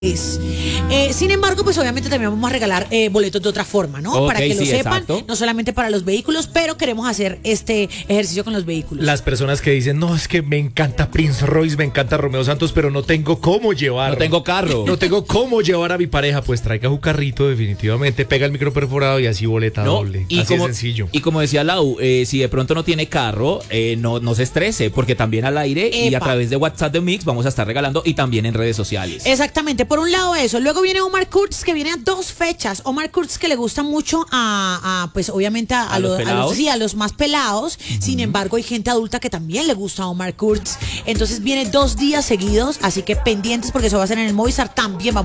Sin embargo, pues obviamente también vamos a regalar boletos de otra forma, ¿no? Para que lo sepan, exacto. No solamente para los vehículos, pero queremos hacer este ejercicio con los vehículos. Las personas que dicen, no, es que me encanta Prince Royce, me encanta Romeo Santos, pero no tengo cómo llevar. No tengo carro. No tengo cómo llevar a mi pareja, pues traiga un carrito definitivamente, pega el micro perforado y así boleta doble. Así es sencillo. Y como decía Lau, si de pronto no tiene carro, no se estrese, porque también al aire y a través de WhatsApp de Mix vamos a estar regalando y también en redes sociales. Exactamente, por un lado eso. Luego viene Omar Kurtz, que viene a 2 fechas. Omar Kurtz, que le gusta mucho pues obviamente a los más pelados. Sin embargo, hay gente adulta que también le gusta a Omar Kurtz. Entonces viene 2 días seguidos, así que pendientes porque eso va a ser en el Movistar. También vamos